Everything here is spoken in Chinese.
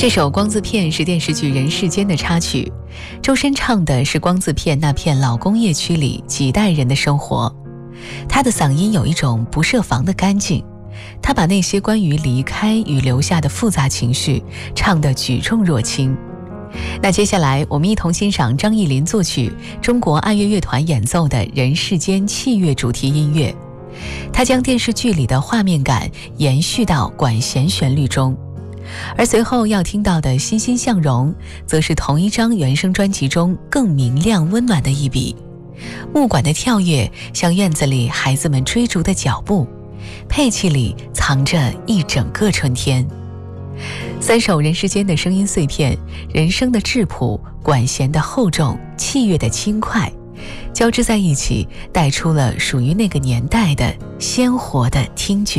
这首《光字片》是电视剧《人世间》的插曲，周深唱的是光字片那片老工业区里几代人的生活。他的嗓音有一种不设防的干净，他把那些关于离开与留下的复杂情绪唱得举重若轻。那接下来我们一同欣赏张艺林作曲、中国爱乐乐团演奏的《人世间》器乐主题音乐，他将电视剧里的画面感延续到管弦旋律中。而随后要听到的《欣欣向荣》则是同一张原声专辑中更明亮温暖的一笔。木管的跳跃像院子里孩子们追逐的脚步，配器里藏着一整个春天。三首人世间的声音碎片，人声的质朴，管弦的厚重，器乐的轻快，交织在一起，带出了属于那个年代的鲜活的听觉。